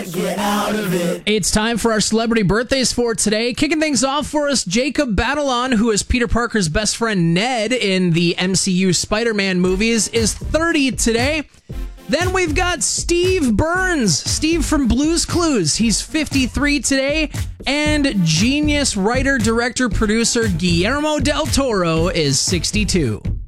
get out of it. It's time for our celebrity birthdays for today. Kicking things off for us, Jacob Batalon, who is Peter Parker's best friend Ned in the MCU Spider-Man movies, is 30 today. Then we've got Steve Burns, Steve from Blue's Clues. He's 53 today. And genius writer, director, producer Guillermo del Toro is 62.